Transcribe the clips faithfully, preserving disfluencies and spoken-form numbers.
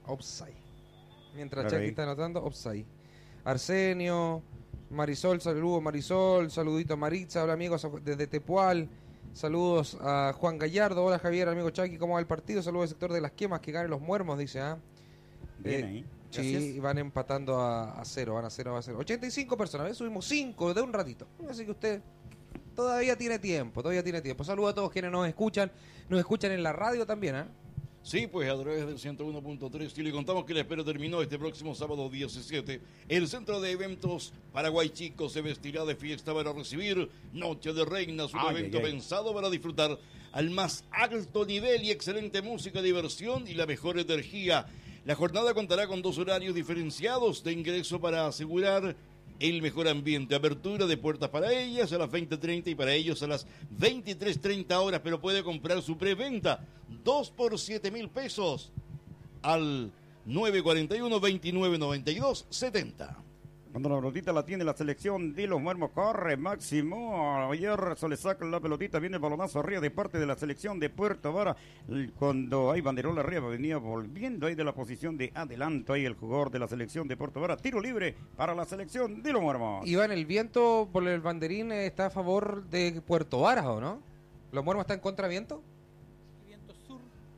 Offside. Mientras Claro, Chucky ahí. está anotando, offside. Arsenio, Marisol, saludos Marisol, saludito a Maritza, hola amigos desde Tepual. Saludos a Juan Gallardo, hola Javier, amigo Chucky, ¿cómo va el partido? Saludos al sector de las quemas, que ganen los muermos, dice, ¿ah? Bien Eh, ahí. Sí, Gracias. van empatando a, a cero, van a cero, a cero. ochenta y cinco personas, ¿ves? Subimos cinco de un ratito. Así que usted todavía tiene tiempo, todavía tiene tiempo. Saludos a todos quienes nos escuchan, nos escuchan en la radio también, ¿eh? Sí, pues a través del ciento uno punto tres y le contamos que la espera terminó este próximo sábado diecisiete. El Centro de Eventos Paraguay Chico se vestirá de fiesta para recibir Noche de Reinas, un Ay, evento ay, ay. pensado para disfrutar al más alto nivel y excelente música, diversión y la mejor energía. La jornada contará con dos horarios diferenciados de ingreso para asegurar el mejor ambiente. Apertura de puertas para ellas a las veinte treinta y para ellos a las veintitrés treinta horas, pero puede comprar su preventa dos por siete mil pesos al nueve cuarenta y uno, veintinueve noventa y dos, setenta. Cuando la pelotita la tiene la selección de los Muermos, corre Máximo. Ayer se le saca la pelotita, viene el balonazo arriba de parte de la selección de Puerto Vara. Cuando hay banderola arriba, venía volviendo ahí de la posición de adelanto. Ahí el jugador de la selección de Puerto Vara. Tiro libre para la selección de los Muermos. Iván, el viento por el banderín eh, está a favor de Puerto Varas, ¿o no? ¿Los Muermos están contra viento? Viento sur,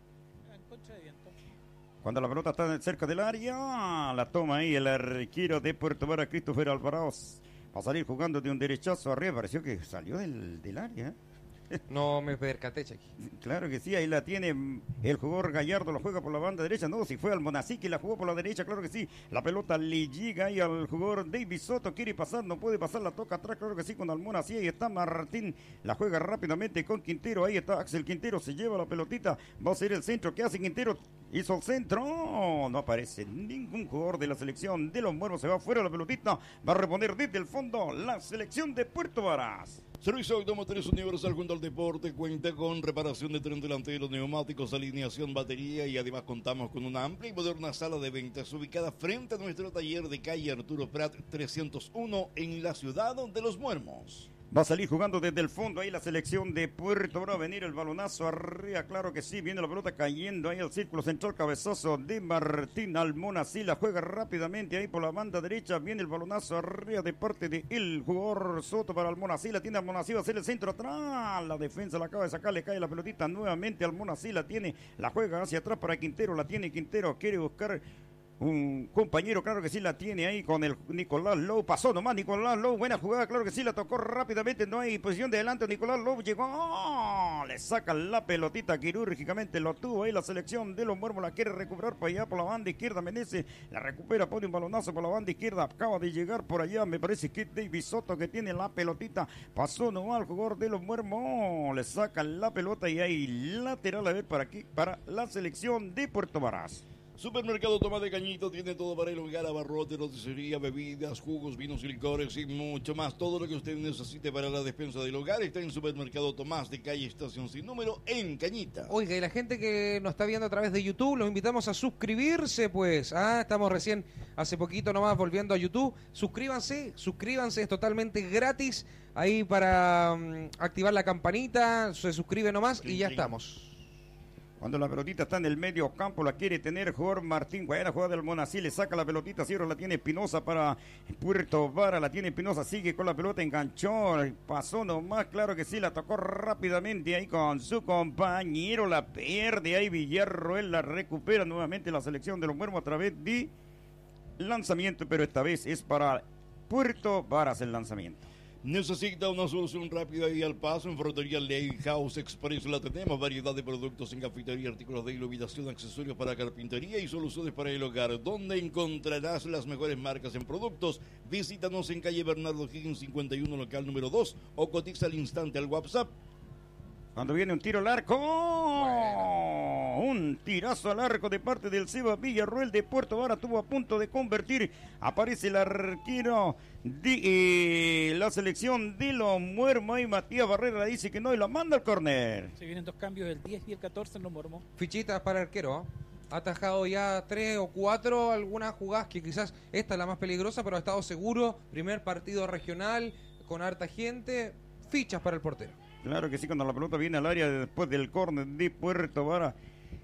en contra de viento. Cuando la pelota está cerca del área, la toma ahí el arquero de Puerto Vara, Christopher Alvarado. Va a salir jugando de un derechazo arriba. Pareció que salió del, del área. ¿eh? No me percaté, Chucky. Claro que sí, ahí la tiene el jugador Gallardo, lo juega por la banda derecha. No, si fue al Monací que la jugó por la derecha, claro que sí. La pelota le llega ahí al jugador David Soto, quiere pasar, no puede pasar, la toca atrás, claro que sí, con Almonací. Ahí está Martín, la juega rápidamente con Quintero. Ahí está Axel Quintero, se lleva la pelotita, va a ser el centro. ¿Qué hace Quintero? Hizo el centro, oh, no aparece ningún jugador de la selección de los Muermos, se va fuera la pelotita, va a reponer desde el fondo la selección de Puerto Varas. Servicio Automotriz Universal junto al deporte cuenta con reparación de tren delantero, neumáticos, alineación, batería y además contamos con una amplia y moderna sala de ventas ubicada frente a nuestro taller de calle Arturo Prat trescientos uno en la ciudad de Los Muermos. Va a salir jugando desde el fondo ahí la selección de Puerto Vara. Va a venir el balonazo arriba, claro que sí. Viene la pelota cayendo ahí al círculo central, cabezazo de Martín Almonací. La juega rápidamente ahí por la banda derecha. Viene el balonazo arriba de parte de el jugador Soto para Almonací. La tiene Almonací, va a ser el centro atrás. La defensa la acaba de sacar, le cae la pelotita nuevamente. Almonací la tiene, la juega hacia atrás para Quintero. La tiene Quintero, quiere buscar un compañero, claro que sí, la tiene ahí con el Nicolás Lowe. Pasó nomás Nicolás Lowe, buena jugada, claro que sí, la tocó rápidamente, no hay posición de adelante. Nicolás Lowe llegó, ¡oh! Le saca la pelotita quirúrgicamente, lo tuvo ahí la selección de los Muermos, la quiere recuperar por allá por la banda izquierda. Menezes la recupera, pone un balonazo por la banda izquierda, acaba de llegar por allá, me parece que es David Soto que tiene la pelotita. Pasó nomás al jugador de los Muermos, ¡oh! Le saca la pelota y ahí lateral a ver para aquí, para la selección de Puerto Varas. Supermercado Tomás de Cañito tiene todo para el hogar, abarrote, roticería, bebidas, jugos, vinos y licores y mucho más. Todo lo que usted necesite para la despensa del hogar está en Supermercado Tomás de calle Estación Sin Número en Cañita. Oiga, y la gente que nos está viendo a través de YouTube, los invitamos a suscribirse, pues. Ah, estamos recién, hace poquito nomás, volviendo a YouTube. Suscríbanse, suscríbanse, es totalmente gratis. Ahí para um, activar la campanita, se suscribe nomás y ya estamos. Cuando la pelotita está en el medio campo, la quiere tener el jugador Martín Guayana, jugador del Monací, le saca la pelotita, cierra, la tiene Espinosa para Puerto Vara, la tiene Espinosa, sigue con la pelota, enganchó, pasó nomás, claro que sí, la tocó rápidamente ahí con su compañero, la pierde ahí Villarroel, la recupera nuevamente la selección de los Muermos a través de lanzamiento, pero esta vez es para Puerto Varas el lanzamiento. Necesita una solución rápida y al paso. En Ferretería Ley House Express la tenemos. Variedad de productos en cafetería, artículos de iluminación, accesorios para carpintería y soluciones para el hogar. Donde encontrarás las mejores marcas en productos. Visítanos en calle Bernardo Higgins cincuenta y uno, local número dos. O cotiza al instante al WhatsApp. Cuando viene un tiro al arco, bueno. Un tirazo al arco de parte del Seba Villarroel de Puerto Vara, tuvo a punto de convertir, aparece el arquero de eh, la selección de los Muermos y Matías Barrera dice que no y la manda al córner. Se vienen dos cambios, el diez y el catorce en los Muermos. Fichitas para arquero, ¿eh? Ha atajado ya tres o cuatro, algunas jugadas que quizás esta es la más peligrosa, pero ha estado seguro. Primer partido regional con harta gente, fichas para el portero. Claro que sí, cuando la pelota viene al área después del córner de Puerto Vara.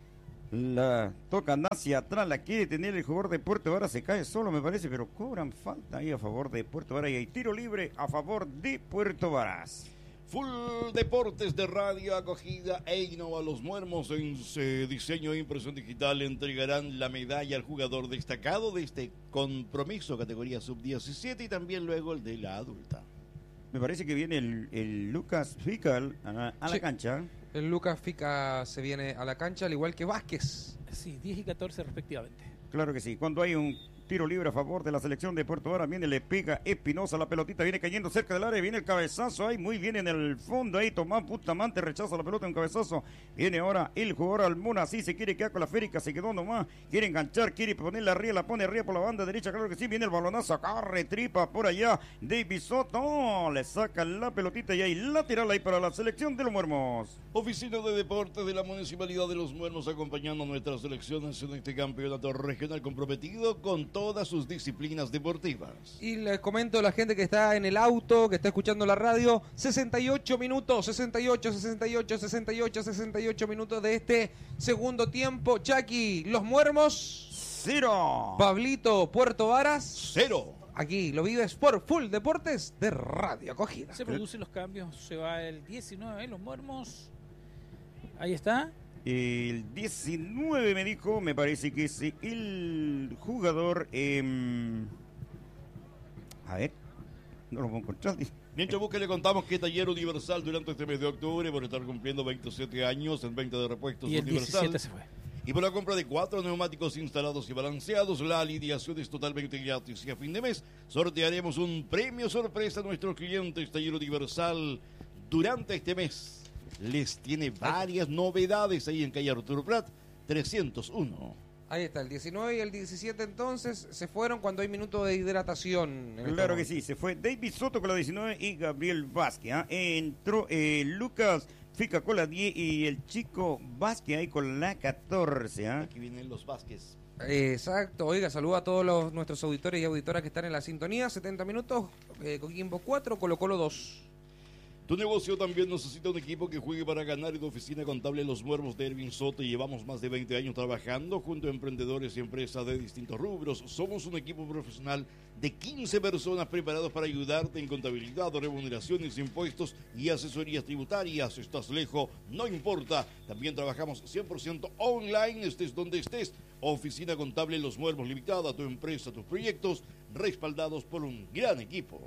La tocan hacia atrás, la quiere tener el jugador de Puerto Varas, se cae solo me parece, pero cobran falta ahí a favor de Puerto Varas y hay tiro libre a favor de Puerto Varas. Full Deportes de Radio Acogida e Innova Los Muermos en eh, diseño e impresión digital entregarán la medalla al jugador destacado de este compromiso categoría sub diecisiete y también luego el de la adulta. Me parece que viene el, el Lucas Fical a, a Sí. la cancha. El Lucas Fica se viene a la cancha, al igual que Vázquez. Sí, diez y catorce respectivamente. Claro que sí, cuando hay un tiro libre a favor de la selección de Puerto Varas, viene, le pega Espinosa, la pelotita viene cayendo cerca del área, viene el cabezazo ahí, muy bien en el fondo, ahí Tomás Bustamante rechaza la pelota, un cabezazo, viene ahora el jugador Almona, sí se quiere quedar con la férica, se quedó nomás, quiere enganchar, quiere ponerla arriba, la pone arriba por la banda derecha, claro que sí, viene el balonazo, acá retripa por allá, David Soto, le saca la pelotita y ahí lateral ahí para la selección de los Muermos. Oficina de Deportes de la Municipalidad de Los Muermos acompañando a nuestras selecciones en este campeonato regional comprometido con todas sus disciplinas deportivas. Y les comento a la gente que está en el auto, que está escuchando la radio, sesenta y ocho minutos, sesenta y ocho, sesenta y ocho, sesenta y ocho, sesenta y ocho minutos de este segundo tiempo. Chucky, Los Muermos, Cero. Pablito, Puerto Varas. Cero. Aquí lo vives por Full Deportes de Radio Acogida. Se producen los cambios, se va el diecinueve, Los Muermos. Ahí está. El diecinueve me dijo, me parece que es el jugador. Eh, a ver, no lo puedo encontrar. Mientras busque, le contamos que Taller Universal durante este mes de octubre, por estar cumpliendo veintisiete años en venta de repuestos Y el Universal. diecisiete se fue. Y por la compra de cuatro neumáticos instalados y balanceados, la alineación es totalmente gratis. Y a fin de mes sortearemos un premio sorpresa a nuestros clientes Taller Universal durante este mes. Les tiene varias novedades ahí en calle Arturo Prat, trescientos uno. Ahí está, el diecinueve y el diecisiete entonces se fueron cuando hay minutos de hidratación. en este Claro que momento. sí, se fue David Soto con la diecinueve y Gabriel Vázquez. ¿ah? Entró eh, Lucas Fica con la diez y el chico Vázquez ahí con la catorce. ¿ah? Aquí vienen los Vázquez. Exacto, oiga, saludo a todos los, nuestros auditores y auditoras que están en la sintonía. setenta minutos, eh, Coquimbo cuatro, Colo Colo dos. Tu negocio también necesita un equipo que juegue para ganar. En tu oficina contable Los Muermos de Ervin Soto llevamos más de veinte años trabajando junto a emprendedores y empresas de distintos rubros. Somos un equipo profesional de quince personas preparados para ayudarte en contabilidad, remuneraciones, impuestos y asesorías tributarias. Estás lejos, no importa. También trabajamos cien por ciento online, estés donde estés. Oficina contable Los Muermos Limitada, tu empresa, tus proyectos, respaldados por un gran equipo.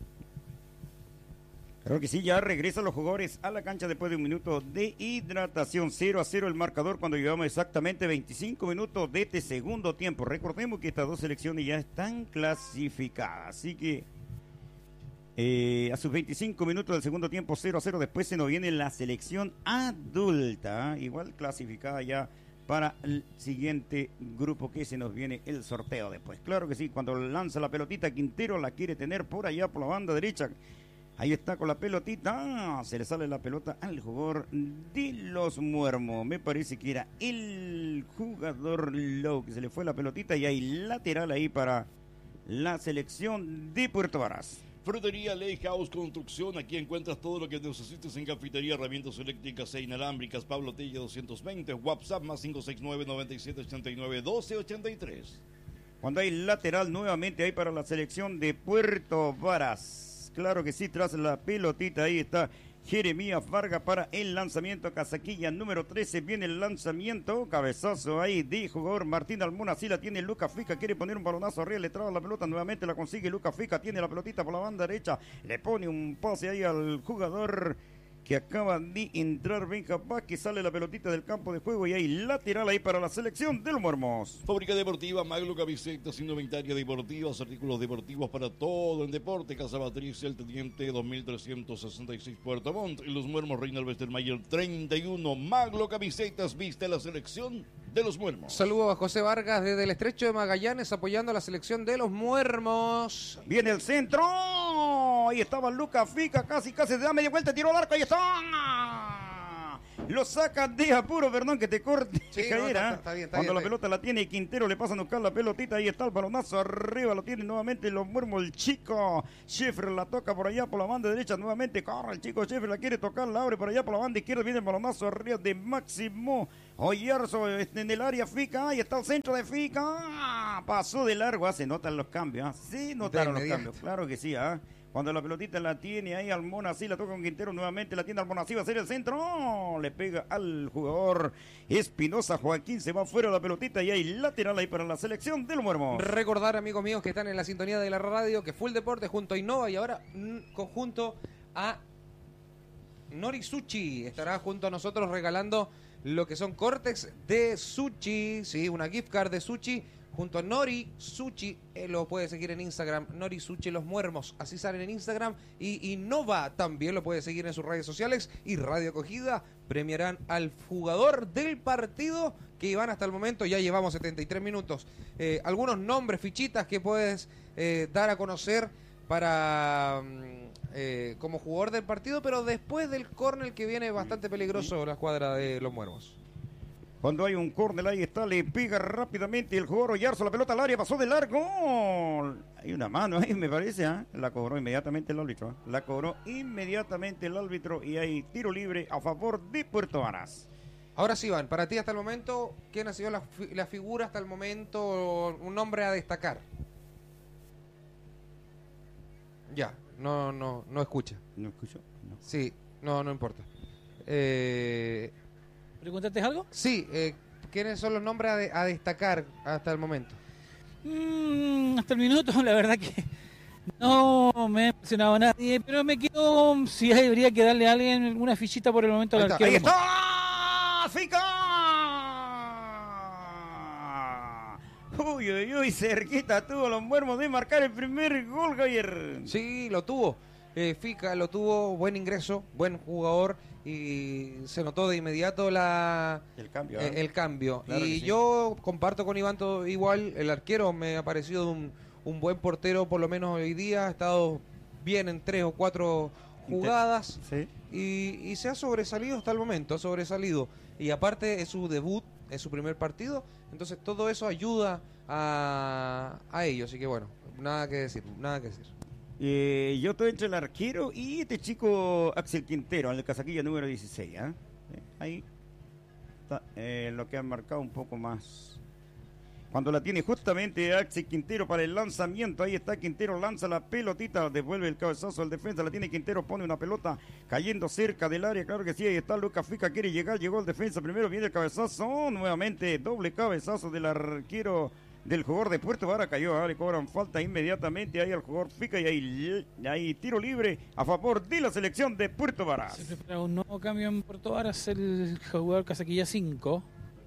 Creo que sí, ya regresan los jugadores a la cancha después de un minuto de hidratación. cero a cero el marcador cuando llevamos exactamente veinticinco minutos de este segundo tiempo. Recordemos que estas dos selecciones ya están clasificadas, así que eh, a sus veinticinco minutos del segundo tiempo, cero a cero. Después se nos viene la selección adulta, ¿eh? Igual clasificada ya para el siguiente grupo que se nos viene el sorteo después. Claro que sí, cuando lanza la pelotita Quintero la quiere tener por allá por la banda derecha. Ahí está con la pelotita, ah, se le sale la pelota al jugador de Los Muermos. Me parece que era el jugador Lowe que se le fue la pelotita y hay lateral ahí para la selección de Puerto Varas. Frutería Ley House Construcción, aquí encuentras todo lo que necesites en cafetería, herramientas eléctricas e inalámbricas. Pablo Tella doscientos veinte, WhatsApp más cinco seis nueve, nueve siete ocho nueve, uno dos ocho tres. Cuando hay lateral nuevamente ahí para la selección de Puerto Varas. Claro que sí, tras la pelotita ahí está Jeremías Vargas para el lanzamiento. Casaquilla número trece, viene el lanzamiento, cabezazo ahí de jugador Martín Almona, sí la tiene Lucas Fica, quiere poner un balonazo arriba, le traba la pelota, nuevamente la consigue Lucas Fica, tiene la pelotita por la banda derecha, le pone un pase ahí al jugador que acaba de entrar Benja Vázquez, sale la pelotita del campo de juego y hay lateral ahí para la selección de Los Muermos. Fábrica Deportiva, Maglo Camisetas, indumentaria deportivas, artículos deportivos para todo en deporte. Casa Matriz, El Teniente, dos mil trescientos sesenta y seis, Puerto Montt. Y Los Muermos, Reinald Westermayer, treinta y uno. Maglo Camisetas, viste la selección de Los Muermos. Saludo a José Vargas desde el Estrecho de Magallanes apoyando a la selección de Los Muermos. Viene el centro. Ahí estaba Lucas Fica, casi, casi se da media vuelta, tiró al arco, ahí está. lo saca de apuro, perdón que te corte, Sí, no, Javiera. está- está bien, está Cuando bien, la está pelota la tiene Quintero, le pasan a buscar la pelotita, ahí está el balonazo arriba, lo tiene nuevamente los muermos el chico. Schiffer la toca por allá por la banda derecha, nuevamente corre el chico Schiffer, la quiere tocar, la abre por allá por la banda izquierda, viene el balonazo arriba de Máximo Oyarzo en el área Fica, ahí está el centro de Fica, ¡ah! Pasó de largo, ah, se notan los cambios, ¿ah? Sí, notaron los inmediato. cambios, claro que sí, ¿ah? Cuando la pelotita la tiene ahí Almonacid, la toca con Quintero nuevamente, la tiene Almonacid, va a ser el centro, ¡oh! Le pega al jugador Espinosa, Joaquín se va fuera la pelotita y hay lateral ahí para la selección de los Muermos. Recordar, amigos míos, que están en la sintonía de la radio, que Full Deporte junto a Innova y ahora mm, conjunto a Nori Sushi estará junto a nosotros regalando lo que son cortes de sushi, sí, una gift card de sushi junto a Nori Sushi, eh, lo puede seguir en Instagram, Nori Sushi Los Muermos, así salen en Instagram, y Innova también lo puede seguir en sus redes sociales, y Radio Acogida premiarán al jugador del partido que van hasta el momento, ya llevamos setenta y tres minutos. Eh, algunos nombres, fichitas que puedes eh, dar a conocer para mm, eh, como jugador del partido, pero después del córner que viene bastante peligroso la escuadra de Los Muermos. Cuando hay un córner, ahí está, le pega rápidamente el jugador Oyarzo, la pelota al área, pasó de largo. Hay una mano ahí, me parece, ¿eh? La cobró inmediatamente el árbitro, ¿eh? La cobró inmediatamente el árbitro y hay tiro libre a favor de Puerto Varas. Ahora sí, Iván, para ti hasta el momento, ¿quién ha sido la, fi- la figura hasta el momento, un nombre a destacar? Ya, no, no, no escucha. ¿No escuchó? No. Sí, no, no importa. Eh, ¿Preguntaste algo? sí, eh, ¿quiénes son los nombres a, de- a destacar hasta el momento? Mm, hasta el minuto, la verdad que no me ha impresionado nadie, pero me quedo si habría que darle a alguien una fichita por el momento Ahí al está, arquero. ¡Ahí está! ¡Fica! Uy, uy, uy, cerquita tuvo los Muermos de marcar el primer gol, Javier. Sí, lo tuvo. Eh, Fica lo tuvo, buen ingreso, buen jugador y se notó de inmediato la El cambio. eh, ¿eh? el cambio. Claro que y sí. yo comparto con Iván todo igual, el arquero me ha parecido un, un buen portero por lo menos hoy día, ha estado bien en tres o cuatro jugadas Sí. y, y se ha sobresalido hasta el momento, ha sobresalido. Y aparte es su debut, es su primer partido, entonces todo eso ayuda a, a ellos. Así que bueno, nada que decir, nada que decir. Eh, yo estoy entre el arquero y este chico Axel Quintero, en el casaquilla número dieciséis. ¿eh? Eh, Ahí está eh, lo que han marcado un poco más. Cuando la tiene justamente Axel Quintero para el lanzamiento, ahí está Quintero, lanza la pelotita, devuelve el cabezazo al defensa, la tiene Quintero, pone una pelota cayendo cerca del área, claro que sí, ahí está Lucas Fica, quiere llegar, llegó el defensa, primero viene el cabezazo, nuevamente doble cabezazo del arquero del jugador de Puerto Vara, cayó, ahora le cobran falta inmediatamente ahí al jugador Fica y ahí, ahí tiro libre a favor de la selección de Puerto Vara. Se prepara un nuevo cambio en Puerto Varas, el jugador Casaquilla cinco.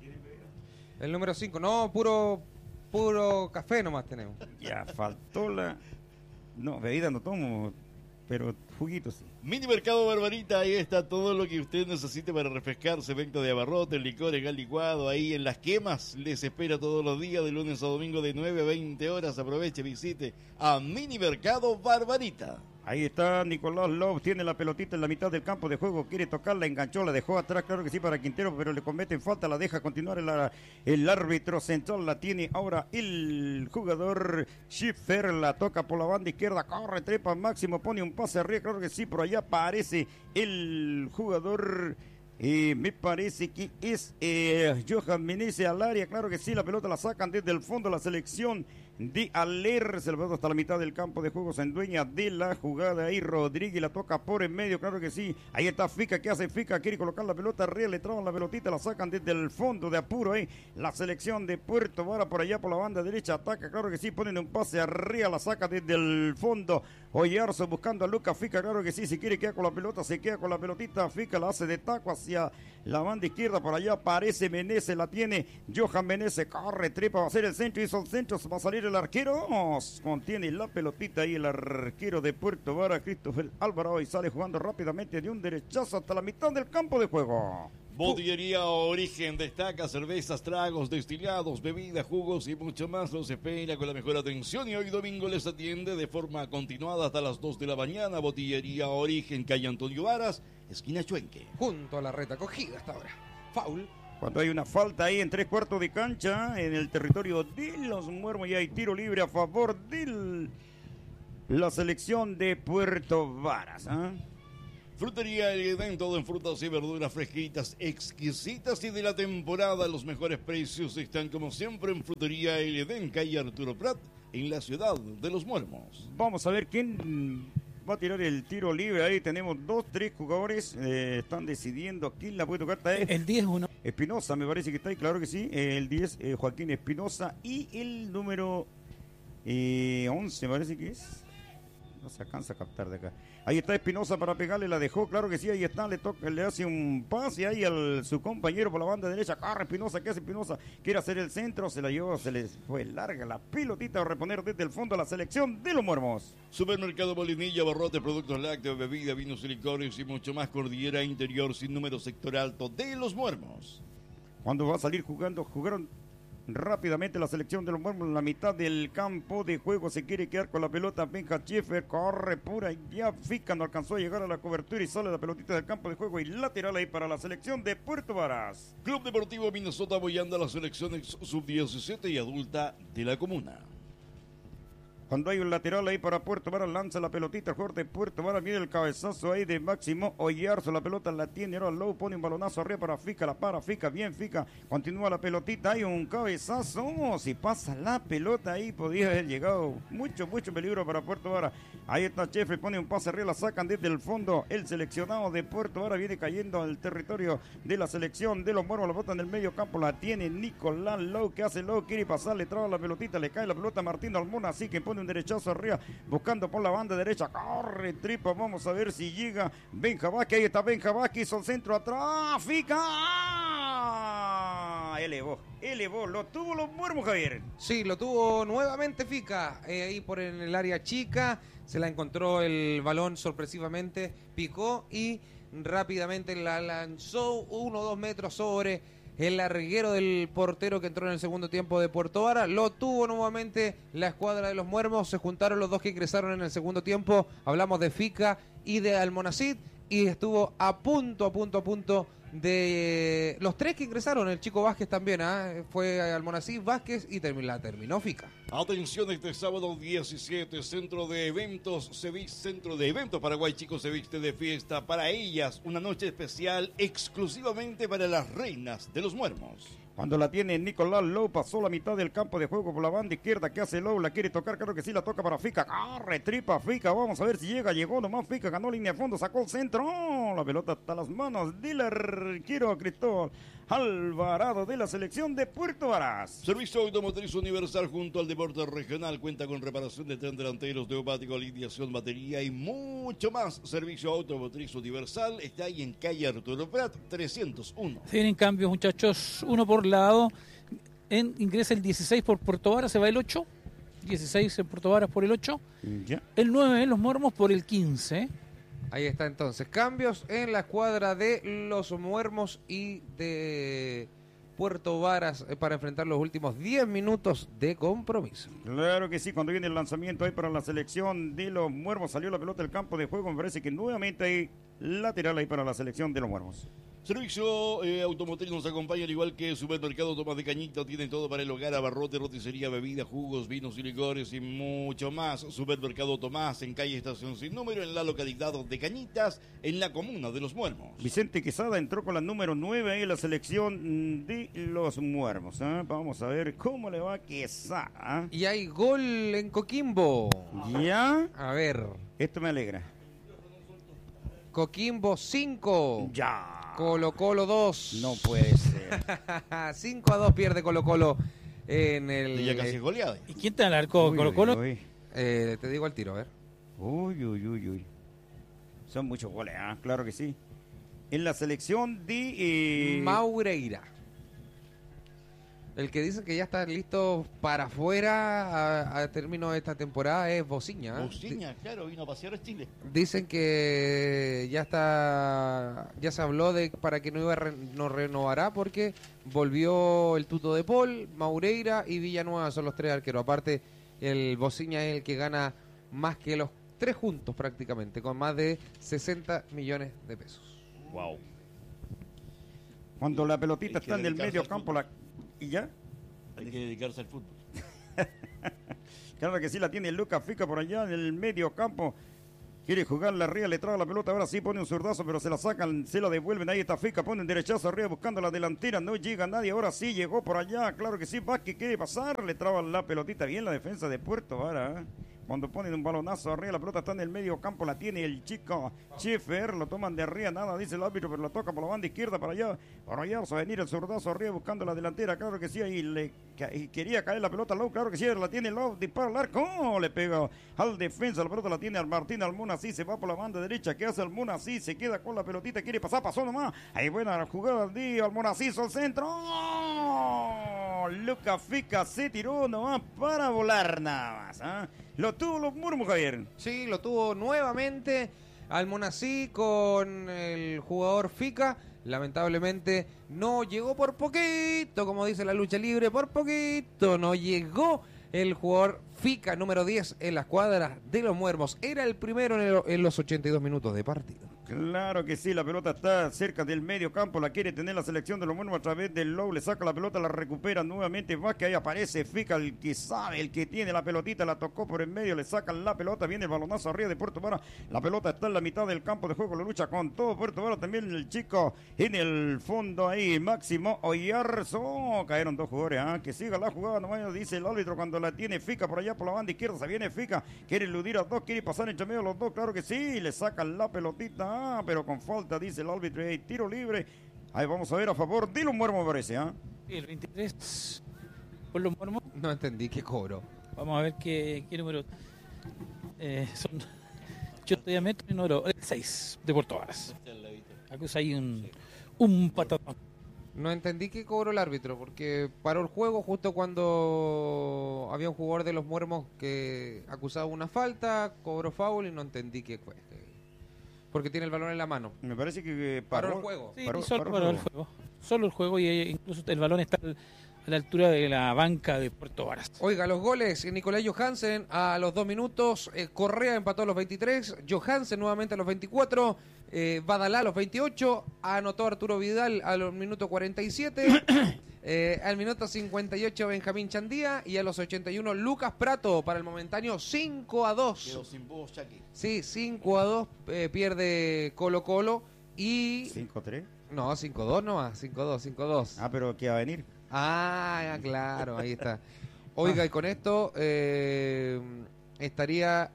El número cinco, no, puro puro café nomás tenemos. Ya faltó la... No, bebida no tomo, pero juguito sí. Mini Mercado Barbarita, ahí está todo lo que usted necesite para refrescarse, venta de abarrotes, licores, gas licuado, ahí en Las Quemas, les espera todos los días de lunes a domingo de nueve a veinte horas, aproveche, visite a Mini Mercado Barbarita. Ahí está Nicolás Love, tiene la pelotita en la mitad del campo de juego, quiere tocarla, enganchó, la dejó atrás, claro que sí, para Quintero, pero le cometen falta, la deja continuar el, el árbitro central, la tiene ahora el jugador Schiffer, la toca por la banda izquierda, corre, trepa máximo, pone un pase arriba, claro que sí, por allá aparece el jugador... Eh, me parece que es eh, Johan Meneses al área, claro que sí, la pelota la sacan desde el fondo la selección de Aler, se la pelota hasta la mitad del campo de juego, se endueña de la jugada ahí, Rodríguez la toca por en medio, claro que sí, ahí está Fica, ¿qué hace Fica? Quiere colocar la pelota arriba, le traban la pelotita, la sacan desde el fondo de apuro ahí, la selección de Puerto Vara por allá por la banda derecha, ataca, claro que sí, ponen un pase arriba, la saca desde el fondo, Oyarzo buscando a Lucas Fica, claro que sí, si quiere queda con la pelota, se queda con la pelotita, Fica la hace de taco hacia la banda izquierda, por allá aparece Meneses, la tiene Johan Meneses, corre, trepa, va a ser el centro, hizo el centro, va a salir el arquero, contiene la pelotita ahí el arquero de Puerto Vara, Christopher Alvarado, y sale jugando rápidamente de un derechazo hasta la mitad del campo de juego. Botillería Origen destaca cervezas, tragos, destilados, bebidas, jugos y mucho más. Los espera con la mejor atención y hoy domingo les atiende de forma continuada hasta las dos de la mañana. Botillería Origen, calle Antonio Varas, esquina Chuenque. Junto a la reta cogida hasta ahora. Foul. Cuando hay una falta ahí en tres cuartos de cancha en el territorio de los Muermos y hay tiro libre a favor de la selección de Puerto Varas. ¿eh? Frutería El Edén, todo en frutas y verduras fresquitas, exquisitas y de la temporada. Los mejores precios están como siempre en Frutería El Edén, calle Arturo Prat, en la ciudad de los Muermos. Vamos a ver quién va a tirar el tiro libre. Ahí tenemos dos, tres jugadores. Eh, están decidiendo quién la puede tocar. Está El diez uno. Espinosa, me parece que está ahí, claro que sí. Eh, el diez, eh, Joaquín Espinosa. Y el número eh, once, me parece que es. No se alcanza a captar de acá. Ahí está Espinosa para pegarle, la dejó, claro que sí, ahí está, le toca, le hace un pase ahí a su compañero por la banda derecha. Corre Espinosa, ¿qué hace Espinosa? Quiere hacer el centro, se la llevó, se le fue larga la pelotita a reponer desde el fondo a la selección de los Muermos. Supermercado Molinilla, barrotes, productos lácteos, bebida, vinos y licores y mucho más. Cordillera Interior, sin número, sector alto de los Muermos. Cuando va a salir jugando, jugaron rápidamente la selección de los Muermos en la mitad del campo de juego. Se quiere quedar con la pelota. Benja Schäfer corre pura y ya Fica no alcanzó a llegar a la cobertura y sale la pelotita del campo de juego y lateral ahí para la selección de Puerto Varas. Club Deportivo Minnesota apoyando a las selecciones sub diecisiete y adulta de la comuna. Cuando hay un lateral ahí para Puerto Varas, lanza la pelotita el jugador de Puerto Varas, viene el cabezazo ahí de Máximo Oyarzo, la pelota la tiene ahora Low, pone un balonazo arriba para Fica, la para Fica, bien Fica, continúa la pelotita, hay un cabezazo, oh, si pasa la pelota ahí podría haber llegado mucho, mucho peligro para Puerto Varas. Ahí está Schäfer, pone un pase arriba, la sacan desde el fondo, el seleccionado de Puerto Varas viene cayendo al territorio de la selección de los Muermos, la pelota en el medio campo, la tiene Nicolás Low, que hace Low, quiere pasar, le traba la pelotita, le cae la pelota a Martín Almona, así que pone un derechazo arriba, buscando por la banda derecha, corre Tripa, vamos a ver si llega Benja Vázquez, ahí está Benja Vázquez, hizo el centro atrás, Fica, ¡ah! elevó, elevó, lo tuvo los Muermos, Javier. Sí, lo tuvo nuevamente Fica, eh, ahí por en el área chica, se la encontró el balón sorpresivamente, picó y rápidamente la lanzó uno o dos metros sobre el larguero del portero que entró en el segundo tiempo de Puerto Varas. Lo tuvo nuevamente la escuadra de los Muermos. Se juntaron los dos que ingresaron en el segundo tiempo. Hablamos de Fica y de Almonacid. Y estuvo a punto, a punto, a punto de los tres que ingresaron. El chico Vázquez también, ¿eh? Fue Almonacid, Vázquez y terminó, la terminó Fica. Atención, este sábado diecisiete, Centro de Eventos, se viste, Centro de Eventos Paraguay, chicos, se viste de fiesta para ellas. Una noche especial exclusivamente para las reinas de los Muermos. Cuando la tiene Nicolás Lowe, pasó la mitad del campo de juego por la banda izquierda. ¿Qué hace Lowe? La quiere tocar, claro que sí, la toca para Fica. ¡Corre, tripa Fica! Vamos a ver si llega, llegó nomás Fica, ganó línea de fondo, sacó el centro. ¡Oh! La pelota está a las manos del arquero Cristóbal Alvarado de la selección de Puerto Varas. Servicio Automotriz Universal junto al Deporte Regional, cuenta con reparación de tren delanteros, neumático, alineación, batería y mucho más. Servicio Automotriz Universal está ahí en calle Arturo Prat trescientos uno. Tienen cambios, muchachos, uno por lado. En, ingresa el dieciséis por Puerto Varas, se va el ocho. dieciséis en Puerto Varas por el ocho. Ya. El nueve en Los Muermos por el quince. Ahí está entonces, cambios en la escuadra de los Muermos y de Puerto Varas eh, para enfrentar los últimos diez minutos de compromiso. Claro que sí, cuando viene el lanzamiento ahí para la selección de los Muermos, salió la pelota del campo de juego, me parece que nuevamente hay lateral ahí para la selección de los Muermos. Servicio eh, Automotriz nos acompaña, al igual que Supermercado Tomás de Cañita, tiene todo para el hogar, abarrote, roticería, bebida, jugos, vinos y licores y mucho más. Supermercado Tomás en calle Estación Sin Número, en la localidad de Cañitas, en la comuna de Los Muermos. Vicente Quesada entró con la número nueve ahí en la selección de los Muermos. ¿eh? Vamos a ver cómo le va a Quesada. Y hay gol en Coquimbo. ¿Ya? A ver, Esto me alegra. Coquimbo cinco. Ya. Colo Colo dos. No puede ser. cinco a dos pierde Colo Colo en el... Ya casi goleada. ¿Y quién te da el arco? Uy, Colo uy, Colo. uy. Eh, te digo al tiro, a ver. Uy, uy, uy, uy. Son muchos goles, ¿ah? Claro que sí. En la selección de... Eh... Maureira. El que dice que ya está listo para afuera a, a término de esta temporada es Bociña. ¿eh? Bociña, claro, vino a pasear a Chile. Dicen que ya está, ya se habló de para que no iba a re, no renovará porque volvió el Tuto de Paul, Maureira y Villanueva son los tres arqueros. Aparte, el Bociña es el que gana más que los tres juntos prácticamente, con más de sesenta millones de pesos. Wow. Cuando la pelotita Hay que está en el dedicarse medio al campo, la... ¿y ya? Hay que dedicarse al fútbol. Claro que sí, la tiene Lucas Fica por allá en el medio campo. Quiere jugarla arriba, le trae la pelota, ahora sí pone un zurdazo, pero se la sacan, se la devuelven, ahí está Fica, ponen derechazo arriba buscando la delantera, no llega nadie, ahora sí llegó por allá, claro que sí, Vázquez quiere pasar, le traba la pelotita, bien la defensa de Puerto Vara, ¿eh? Cuando ponen un balonazo arriba, la pelota está en el medio campo, la tiene el chico Schiffer, lo toman de arriba, nada, dice el árbitro, pero la toca por la banda izquierda para allá, para allá, va a venir el zurdazo arriba buscando la delantera, claro que sí, ahí le y quería caer la pelota, Lowe, claro que sí, la tiene Lowe, dispara al arco, ¡oh! Le pega al defensa, la pelota la tiene al Martín Almona, sí, se va por la banda derecha, ¿qué hace Almona? Sí, se queda con la pelotita, quiere pasar, pasó nomás, ahí buena jugada de Almona, sí, al centro, ¡oh! Lucas Fica se tiró nomás para volar nada más, ¿ah? ¿eh? Lo tuvo los Murmos, Javier. Sí, lo tuvo nuevamente Almonací con el jugador Fica. Lamentablemente no llegó por poquito, como dice la lucha libre, por poquito no llegó el jugador Fica, número diez en la escuadra de los Muermos. Era el primero en, el, en los ochenta y dos minutos de partido. Claro que sí, la pelota está cerca del medio campo, la quiere tener la selección de los Muermos a través del Lowe, le saca la pelota, la recupera nuevamente Vázquez, ahí aparece Fica, el que sabe, el que tiene la pelotita, la tocó por el medio, le sacan la pelota, viene el balonazo arriba de Puerto Vara, la pelota está en la mitad del campo de juego, la lucha con todo Puerto Vara, también el chico en el fondo ahí, Máximo Oyarzo, cayeron dos jugadores, ¿eh? Que siga la jugada, nomás dice el árbitro cuando la tiene Fica por allá por la banda izquierda, se viene Fica, quiere eludir a dos, quiere pasar entre medio los dos, claro que sí, le sacan la pelotita, Ah, pero con falta, dice el árbitro, hey, tiro libre. Ahí vamos a ver a favor de los Muermos, me parece, ¿ah? ¿eh? El veintitrés por los Muermos. No entendí qué cobro. Vamos a ver qué, qué número. Eh, son. Yo estoy a metro y número seis de Puerto Varas. Acusa ahí un, un patatón. No entendí qué cobró el árbitro, porque paró el juego justo cuando había un jugador de los Muermos que acusaba una falta, cobró foul y no entendí qué fue. Porque tiene el balón en la mano. Me parece que paró, paró el juego. Sí, paró, solo paró paró el el juego. juego. Solo el juego y eh, incluso el balón está a la altura de la banca de Puerto Varas. Oiga, los goles, Nicolás Johansen a los dos minutos, eh, Correa empató a los veintitrés, Johansen nuevamente a los veinticuatro, eh, Badalá a los veintiocho, anotó Arturo Vidal a los minutos cuarenta y siete, eh, al minuto cincuenta y ocho Benjamín Chandía y a los ochenta y uno Lucas Prato para el momentáneo cinco a dos. Quedó sin voz, Chucky. Sí, cinco a dos eh, pierde Colo Colo y... cinco tres. No, cinco a dos nomás, cinco a dos, cinco a dos. Ah, pero ¿qué va a venir? Ah, claro, ahí está. Oiga, y con esto eh, estaría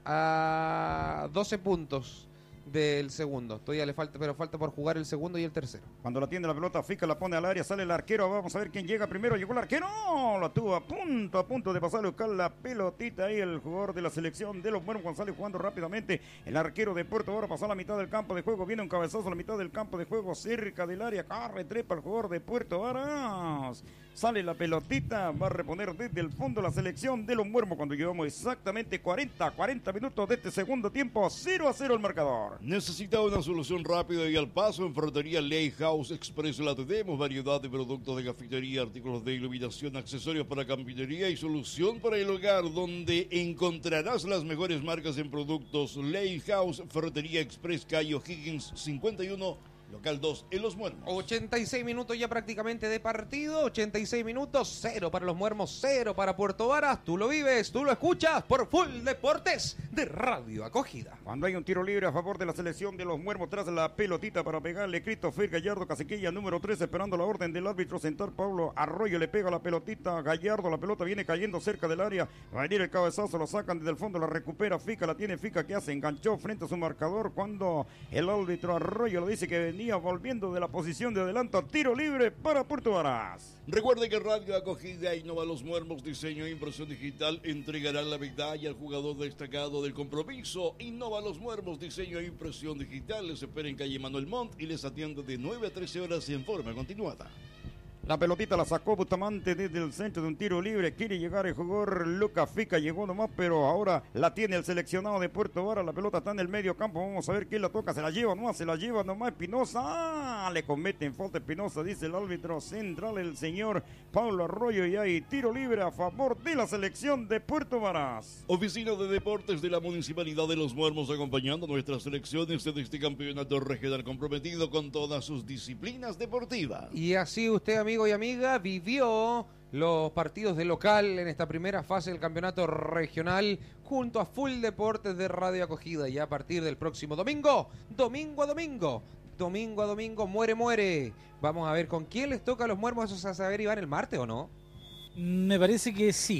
a doce puntos del segundo. Todavía le falta, pero falta por jugar el segundo y el tercero. Cuando la tiene la pelota, Fica la pone al área, sale el arquero, vamos a ver quién llega primero, llegó el arquero, lo tuvo a punto, a punto de pasar a buscar la pelotita ahí, el jugador de la selección de los Muermos González jugando rápidamente, el arquero de Puerto ahora pasó a la mitad del campo de juego, viene un cabezazo a la mitad del campo de juego, cerca del área, corre, trepa el jugador de Puerto Varas, sale la pelotita, va a reponer desde el fondo la selección de los Muermos cuando llevamos exactamente cuarenta, cuarenta minutos de este segundo tiempo, cero a cero el marcador. Necesitaba una solución rápida y al paso en Ferretería Ley House Express la tenemos, variedad de productos de cafetería, artículos de iluminación, accesorios para carpintería y solución para el hogar, donde encontrarás las mejores marcas en productos. Ley House Ferretería Express, calle O'Higgins cincuenta y uno, local dos en Los Muermos. ochenta y seis minutos ya prácticamente de partido, ochenta y seis minutos, cero para los Muermos, cero para Puerto Varas. Tú lo vives, tú lo escuchas por Full Deportes de Radio Acogida. Cuando hay un tiro libre a favor de la selección de los Muermos, tras la pelotita para pegarle, Christopher Gallardo Casequilla, número tres, esperando la orden del árbitro central Pablo Arroyo, le pega la pelotita a Gallardo, la pelota viene cayendo cerca del área, va a venir el cabezazo, lo sacan desde el fondo, la recupera Fica, la tiene Fica, que hace, enganchó frente a su marcador, cuando el árbitro Arroyo le dice que venía volviendo de la posición de adelanto, tiro libre para Puerto Varas. Recuerde que Radio Acogida Innova Los Muermos Diseño e Impresión Digital entregará la medalla al jugador destacado del compromiso. Innova Los Muermos Diseño e Impresión Digital les espera en calle Manuel Montt y les atiende de nueve a trece horas en forma continuada. La pelotita la sacó Bustamante desde el centro de un tiro libre. Quiere llegar el jugador Lucas Fica. Llegó nomás, pero ahora la tiene el seleccionado de Puerto Vara. La pelota está en el medio campo. Vamos a ver quién la toca. Se la lleva nomás, se la lleva nomás Espinosa. ¡Ah! Le cometen falta Espinosa, dice el árbitro central, el señor Pablo Arroyo. Y hay tiro libre a favor de la selección de Puerto Varas. Oficina de Deportes de la Municipalidad de Los Muermos acompañando a nuestras selecciones de este campeonato regional comprometido con todas sus disciplinas deportivas. Y así usted, amigo y amiga, vivió los partidos de local en esta primera fase del campeonato regional junto a Full Deportes de Radio Acogida. Y a partir del próximo domingo, domingo a domingo, domingo a domingo, muere, muere. Vamos a ver con quién les toca a los Muermos. Eso se va a saber, Iván, el martes, ¿o no? Me parece que sí.